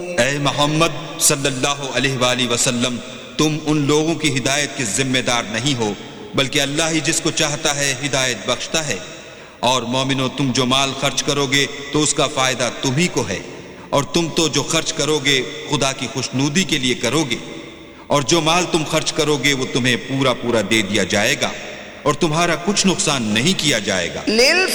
ऐ मोहम्मद सल्लल्लाहु अलैहि वसल्लम, तुम उन लोगों की हिदायत के जिम्मेदार नहीं हो, बल्कि अल्लाह ही जिसको चाहता है हिदायत बख्शता है। और मोमिनो, तुम जो माल खर्च करोगे तो उसका फायदा तुम्ही को है, और तुम तो जो खर्च करोगे खुदा की खुशनूदी के लिए करोगे, और जो माल तुम खर्च करोगे वो तुम्हें पूरा पूरा दे दिया जाएगा और तुम्हारा कुछ नुकसान नहीं किया जाएगा।